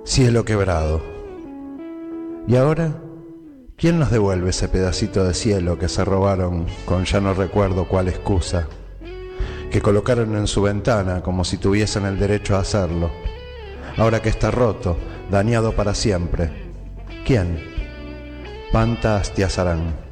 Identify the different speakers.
Speaker 1: Cielo quebrado. ¿Y ahora? ¿Quién nos devuelve ese pedacito de cielo que se robaron con ya no recuerdo cuál excusa? Que colocaron en su ventana como si tuviesen el derecho a hacerlo. Ahora que está roto, dañado para siempre. ¿Quién? Panta Astiazarán.